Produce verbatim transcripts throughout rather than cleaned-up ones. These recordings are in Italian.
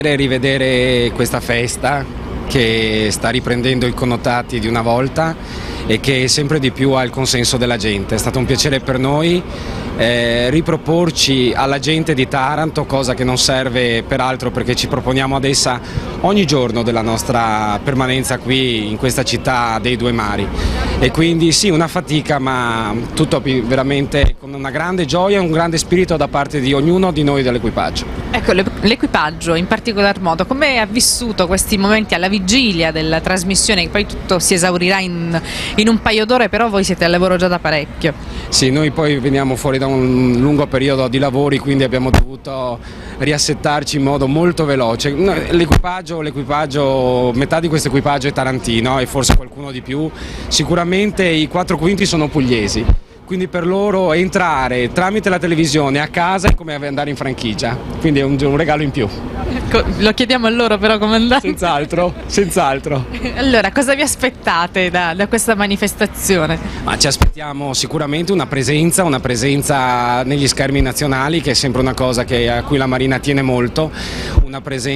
Rivedere questa festa che sta riprendendo i connotati di una volta e che sempre di più ha il consenso della gente. È stato un piacere per noi eh, riproporci alla gente di Taranto, cosa che non serve peraltro perché ci proponiamo ad essa ogni giorno della nostra permanenza qui in questa città dei due mari. E quindi sì, una fatica, ma tutto veramente con una grande gioia e un grande spirito da parte di ognuno di noi dell'equipaggio. Ecco, l'equipaggio in particolar modo, come ha vissuto questi momenti alla vigilia della trasmissione, che poi tutto si esaurirà in, in un paio d'ore, però voi siete al lavoro già da parecchio? Sì, noi poi veniamo fuori da un lungo periodo di lavori, quindi abbiamo dovuto riassettarci in modo molto veloce. L'equipaggio, l'equipaggio, metà di questo equipaggio è tarantino e forse qualcuno di più, sicuramente i quattro quinti sono pugliesi. Quindi per loro entrare tramite la televisione a casa è come andare in franchigia, quindi è un, un regalo in più. Ecco, lo chiediamo a loro però, comandante. Senz'altro, senz'altro. Allora, cosa vi aspettate da, da questa manifestazione? Ma ci aspettiamo sicuramente una presenza, una presenza negli schermi nazionali, che è sempre una cosa che, a cui la Marina tiene molto, una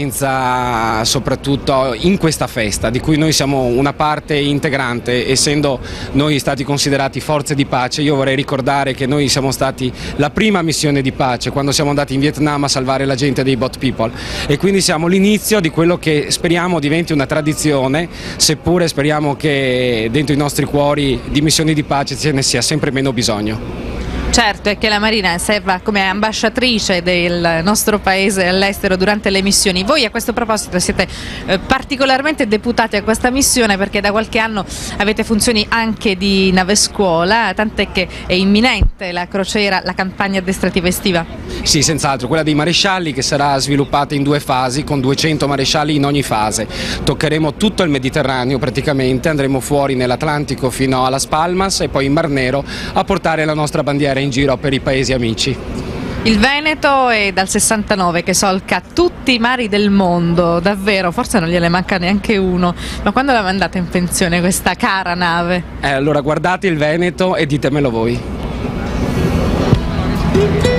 presenza soprattutto in questa festa, di cui noi siamo una parte integrante, essendo noi stati considerati forze di pace. Io vorrei ricordare che noi siamo stati la prima missione di pace quando siamo andati in Vietnam a salvare la gente dei Boat People, e quindi siamo l'inizio di quello che speriamo diventi una tradizione, seppure speriamo che dentro i nostri cuori di missioni di pace ce ne sia sempre meno bisogno. Certo, è che la Marina serva come ambasciatrice del nostro paese all'estero durante le missioni. Voi a questo proposito siete eh, particolarmente deputati a questa missione perché da qualche anno avete funzioni anche di nave scuola, tant'è che è imminente la crociera, la campagna addestrativa estiva. Sì, senz'altro, quella dei marescialli, che sarà sviluppata in due fasi con duecento marescialli in ogni fase. Toccheremo tutto il Mediterraneo praticamente, andremo fuori nell'Atlantico fino alla Spalmas e poi in Mar Nero a portare la nostra bandiera in giro per i paesi amici. Il Veneto è dal sessantanove che solca tutti i mari del mondo, davvero, forse non gliene manca neanche uno, ma quando la mandate in pensione questa cara nave? Eh, allora guardate il Veneto e ditemelo voi.